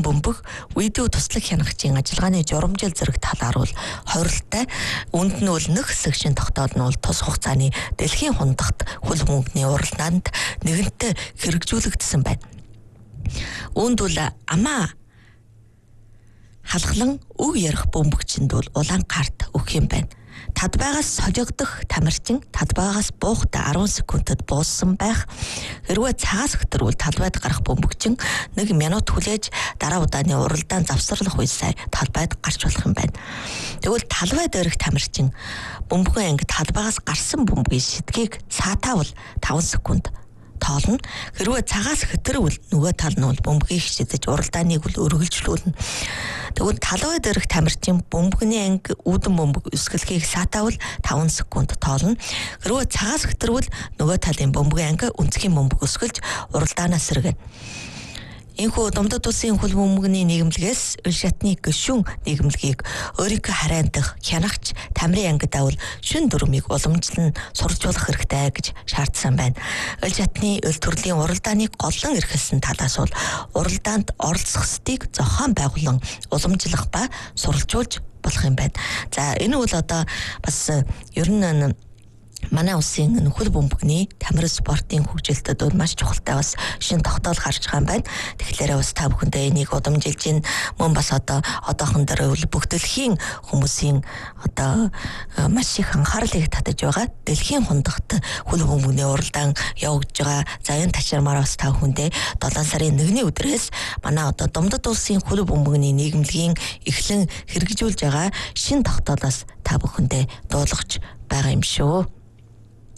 бөмбөг видео туслах хянагчийн ажиллагааны журамжил зэрэг талаар бол хорилттой. Үнд нь бол нэг хэсэг шин тогтоол нь бол тус хугацааны дэлхийн хундагт хөл бөмбөгний уралдаанд нэгэнтээ хэрэгжүүлэгдсэн байна. Үүнд бол амаа халахлан үг ярих бөмбөгчөнд бол улаан карт өгөх юм байна. Тадбайгаас солигдох тамирчин тадбайгаас буухтаа 10 секундэд бууссан байх. Хэрвээ цагаас хөтөрвөл талбайд гарах бөмбөгчин 1 минут хүлээж дараа удааны уралдаан завсарлах үедээ талбайд гарч болох юм байна. Тэгвэл талбайд өрөх тамирчин бөмбөгөө анги талбайгаас гарсан бөмбөгийн шидгийг цаатаавал 5 секунд тоолно. Хэрвээ цагаас хөтөрвөл нөгөө тал нь бол бөмбөгийг шидэж уралдааныг бол өргөлжлүүлнэ. Тэгвэл талбайд өрөх тамирчин бөмбөгний анги үүдэн бөмбөг өсгөлгийг саатаавал 5 секунд тоолно. Хэрвээ цагаас хөтөрвөл нөгөө талын бөмбөгийн анги өнцгийн бөмбөг өсгөлж уралдаанаас сэргэнэ. Энэхүү Думдад улсын хөл бөмбөгний нийгэмлэгээс ил шатны гишүүн нийгэмлэгийг өөрийнхөө хараандах хянагч тамирын ангид авал шин дүрмийг уламжлан суржуулах хэрэгтэй гэж шаардсан байна. Ил шатны ил төрлийн уралдааныг голлон эрхэлсэн талаас бол уралдаанд оролцох стыг зохион байгуулан уламжлах ба суралжуулж болох юм байна. За энэ бол одоо бас ер нь манай улсын хөл бөмбөгний тамир спортын хөгжилтэд бол маш чухалтай бас шинэ тогтоол гарч байгаа юм байна. Тэгэхээр бас та бүхэндээ энийг удамжилж гин мөн бас одоохон дээр бүх дэлхийн хүмүүсийн одоо маш их анхаарлыг татаж байгаа. Дэлхийн хундагт хөл бөмбөгний уралдаан явагдаж байгаа. За энэ тачрамаар бас та бүхэндээ 7 сарын 1-ний өдрөөс манай одоо Думдад улсын хөл бөмбөгний нийгэмлэгийн эхлэн хэрэгжүүлж байгаа шинэ тогтоолоос та бүхэндээ дуулгаж байгаа юм шүү.